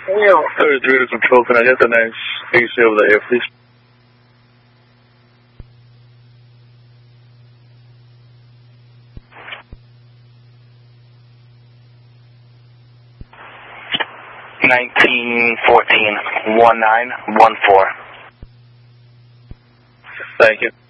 33 to control, can I get the next AC over the air, please? (1914) 1914. Thank you.